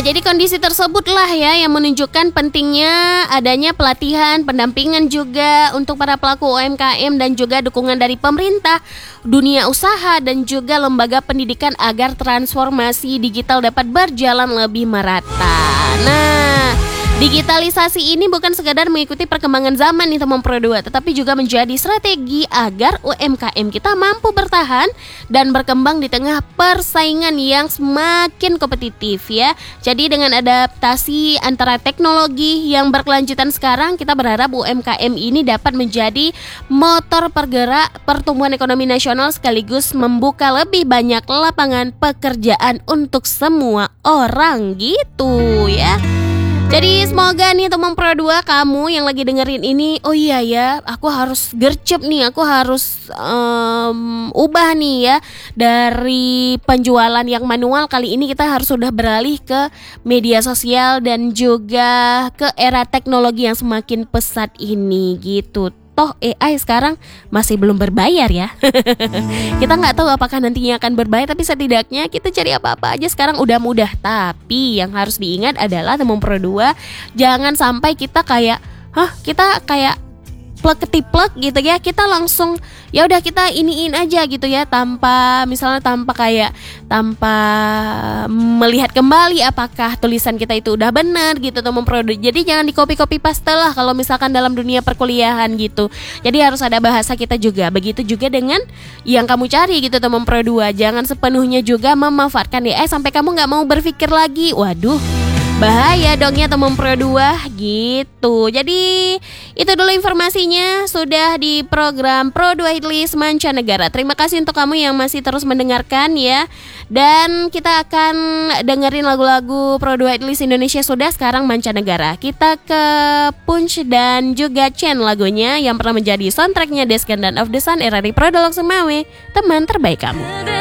jadi kondisi tersebutlah ya yang menunjukkan pentingnya adanya pelatihan, pendampingan juga untuk para pelaku UMKM dan juga dukungan dari pemerintah, dunia usaha dan juga lembaga pendidikan agar transformasi digital dapat berjalan lebih merata. Nah, digitalisasi ini bukan sekadar mengikuti perkembangan zaman nih teman Pro 2, tetapi juga menjadi strategi agar UMKM kita mampu bertahan dan berkembang di tengah persaingan yang semakin kompetitif ya. Jadi dengan adaptasi antara teknologi yang berkelanjutan sekarang, kita berharap UMKM ini dapat menjadi motor pergerak pertumbuhan ekonomi nasional sekaligus membuka lebih banyak lapangan pekerjaan untuk semua orang gitu ya. Jadi semoga nih teman Pro 2 kamu yang lagi dengerin ini, oh iya ya, aku harus gercep nih, aku harus ubah nih ya. Dari penjualan yang manual, kali ini kita harus sudah beralih ke media sosial dan juga ke era teknologi yang semakin pesat ini gitu. Toh AI sekarang masih belum berbayar ya. Kita nggak tahu apakah nantinya akan berbayar, tapi setidaknya kita cari apa-apa aja sekarang udah mudah. Tapi yang harus diingat adalah teman Pro 2, jangan sampai kita kayak plek ketiplek gitu ya, kita langsung ya udah kita iniin aja gitu ya, tanpa melihat kembali apakah tulisan kita itu udah benar gitu teman Pro 2. Jadi jangan di copy paste lah kalau misalkan dalam dunia perkuliahan gitu. Jadi harus ada bahasa kita juga. Begitu juga dengan yang kamu cari gitu teman Pro 2. Jangan sepenuhnya juga memanfaatkan AI sampai kamu nggak mau berpikir lagi. Waduh, bahaya dong ya teman Pro 2 gitu. Jadi itu dulu informasinya sudah di program Pro 2 Hitlist Mancanegara. Terima kasih untuk kamu yang masih terus mendengarkan ya. Dan kita akan dengerin lagu-lagu Pro 2 Hitlist Indonesia sudah, sekarang mancanegara. Kita ke Punch dan juga Chen lagunya yang pernah menjadi soundtracknya Descendant of the Sun era di Pro Dolok Semawe, teman terbaik kamu.